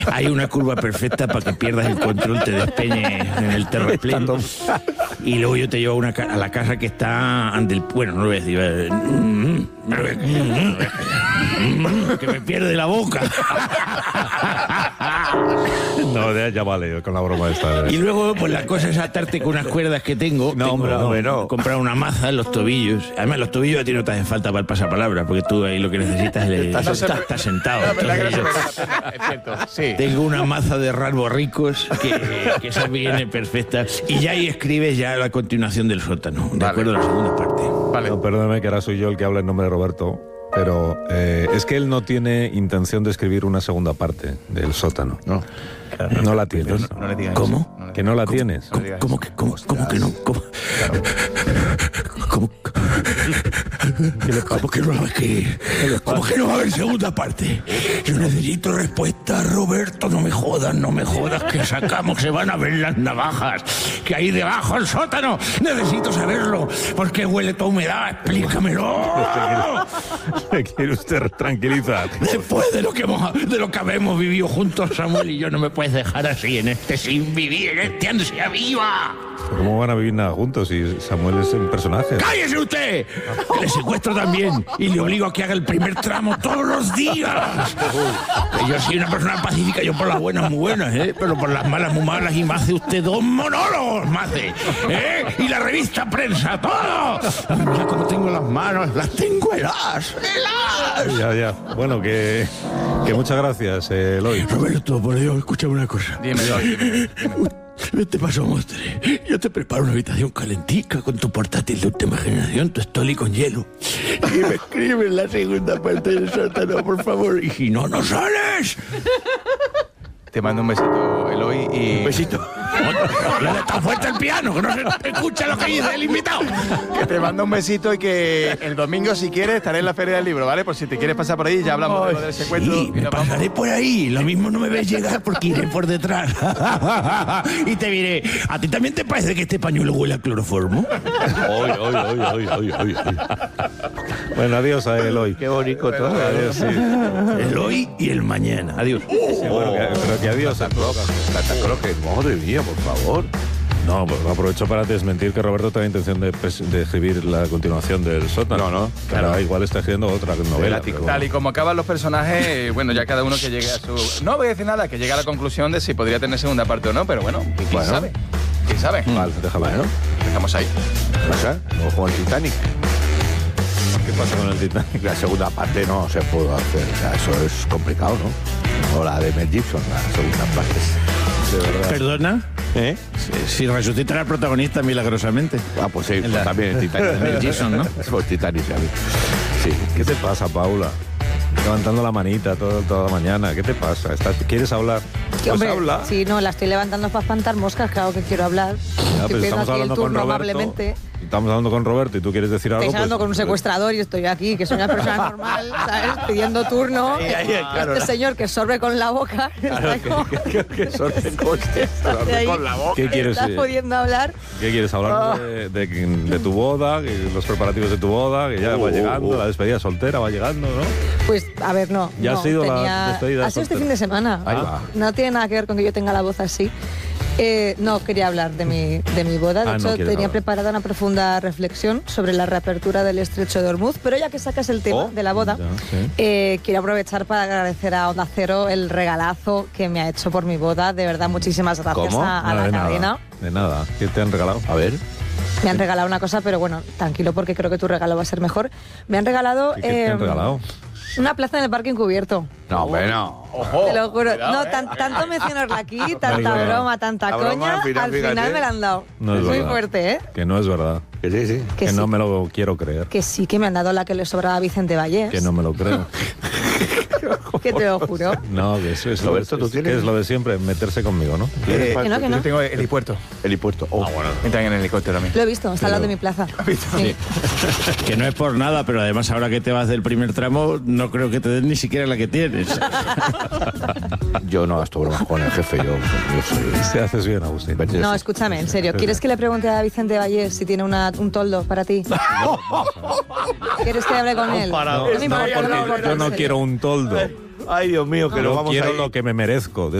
Hay una curva perfecta para que pierdas el control, te despeñes en el terraplén. Y luego yo te llevo a la casa que está ante el... Bueno, no lo voy a decir. Que me pierde la boca. No, ya vale, con la broma esta. Y luego, pues la cosa es atarte con unas cuerdas que tengo. Comprar una maza en los tobillos. Además, los tobillos a ti no te hacen falta para el pasapalabra, porque tú ahí lo que necesitas estás sentado. Tengo una maza de rasgos ricos que esa viene perfecta. Y ya ahí escribes ya la continuación del sótano, de acuerdo a la segunda parte. Vale. No, perdóname que ahora soy yo el que habla en nombre de Roberto, pero es que él no tiene intención de escribir una segunda parte del sótano. No. No la tienes. No le digas ¿Cómo? Eso. Que no la tienes. ¿Cómo que no? ¿Cómo? ¿Cómo que no va a haber segunda parte? Yo necesito respuesta, Roberto. No me jodas, que sacamos, se van a ver las navajas que hay debajo del sótano. Necesito saberlo, porque huele toda humedad. Explícamelo. ¿Me quiere usted tranquilizar? Después de lo que habemos vivido juntos, Samuel y yo, no me puedes dejar así en este sin vivir, en este ansia viva. ¿Cómo van a vivir nada juntos si Samuel es un personaje? ¡Cállese usted! Que le secuestro también y le obligo a que haga el primer tramo todos los días. Yo soy una persona pacífica, yo por las buenas muy buenas, pero por las malas muy malas, y me hace usted 2 monólogos, me hace, y la revista Prensa, todo. Mira cómo tengo las manos, las tengo heladas. Ya. Bueno, que muchas gracias, Eloy. Roberto, por Dios, escúchame una cosa. Dime. Vete paso, Mostre. Yo te preparo una habitación calentica con tu portátil de última generación, tu estoli con hielo. Y me escribes la segunda parte del sótano, por favor. Y si no, no sales. Te mando un besito, Eloy, y... Un besito. No le tan fuerte el piano, que no se escucha lo que dice el invitado. Que te mando un besito y que el domingo, si quieres, estaré en la Feria del Libro, ¿vale? Por si te quieres pasar por ahí, ya hablamos de lo del secuestro. Sí, me pasaré por ahí. Lo mismo no me ves llegar porque iré por detrás. Y te diré, ¿a ti también te parece que este pañuelo huele a cloroformo? Ay. Bueno, adiós a Eloy. Qué bonito todo. Adiós, sí. Eloy y el mañana. Adiós. Sí, bueno, pero que adiós. Que madre mía, por favor. No, pues aprovecho para desmentir que Roberto tenga intención de escribir la continuación del sótano. No. Claro, igual está escribiendo otra novela. Tal y como acaban los personajes, bueno, ya cada uno que llegue a su... No voy a decir nada, que llegue a la conclusión de si podría tener segunda parte o no, pero bueno, ¿quién sabe? ¿Quién sabe? Vale, déjala, Bueno, Dejamos ahí. Ojo al Titanic. ¿Qué pasa con el Titanic? La segunda parte no se pudo hacer. O sea, eso es complicado, ¿no? O la de Mel Gibson, la segunda parte. De verdad. ¿Perdona? ¿Eh? Si resucita al protagonista milagrosamente. Ah, pues sí, pues también el Titanic. Mel Gibson, ¿no? Pues Titanic, ¿sabes? Sí. ¿Qué te pasa, Paula? Levantando la manita toda la mañana. ¿Qué te pasa? ¿Quieres hablar? Pues hombre, habla. Sí, no, la estoy levantando para espantar moscas, claro que quiero hablar. Ya, pero Estoy estamos pidiendo aquí el hablando con turno Roberto. amablemente. Estamos hablando con Roberto y tú quieres decir algo. Estáis hablando pues, con un secuestrador y estoy aquí, que soy una persona normal, ¿sabes? Pidiendo turno. claro. Este señor que sorbe con la boca. Claro, que sorbe con la boca. ¿Qué quieres? ¿Estás pudiendo hablar? ¿Qué quieres? ¿Hablar de tu boda, los preparativos de tu boda, que ya va llegando, la despedida soltera va llegando, ¿no? Pues, a ver, no. Ya no, ha sido la despedida Ha sido este soltera. fin de semana. Ahí va. No tiene nada que ver con que yo tenga la voz así. No quería hablar de mi boda. De No hecho, quieres tenía hablar. preparada una profunda reflexión sobre la reapertura del Estrecho de Hormuz, pero ya que sacas el tema de la boda, ya, sí. quiero aprovechar para agradecer a Onda Cero el regalazo que me ha hecho por mi boda. De verdad, muchísimas gracias ¿Cómo? a la de cadena. nada. De nada. ¿Qué te han regalado? A ver. Me han regalado una cosa, pero bueno, tranquilo porque creo que tu regalo va a ser mejor. Me han regalado, ¿Qué te han regalado? una plaza en el parque encubierto. No, bueno. Ojo. Te lo juro. Cuidado, No, tanto mencionarla aquí, tanta Venga. broma, tanta La coña, broma al final, al final fíjate. me la han dado. No es muy verdad. fuerte, ¿eh? Que no es verdad. Que sí. Que no sí. me lo quiero creer. Que sí, que me han dado la que le sobraba a Vicente Vallés. Que no me lo creo. Que te lo juro. No, que eso es, Roberto, ¿tú que tienes? es lo de siempre, meterse conmigo, ¿no? Que no, que no. Yo tengo el helipuerto. Helipuerto. Oh. Entran en el helicóptero a mí. Lo he visto, está al lado de mi plaza. Sí. Que no es por nada, pero además ahora que te vas del primer tramo, no creo que te den ni siquiera la que tienes. Yo no gasto bromas con el jefe, yo soy... Te haces bien, Agustín. No, escúchame, en serio. ¿Quieres que le pregunte a Vicente Vallés si tiene un toldo para ti? ¿Quieres que hable con él? No, me importa, porque no me importa, yo en no serio. quiero un toldo. Ay, Dios mío, que Yo nos vamos quiero a ir. lo que me merezco.